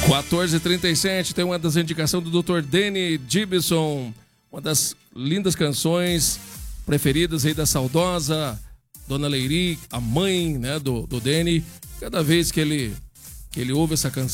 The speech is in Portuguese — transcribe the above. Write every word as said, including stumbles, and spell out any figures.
quatorze e trinta e sete, tem uma das indicações do doutor Danny Gibson, uma das lindas canções preferidas aí da saudosa Dona Leiri, a mãe, né, do, do Danny. Cada vez que ele, que ele ouve essa canção,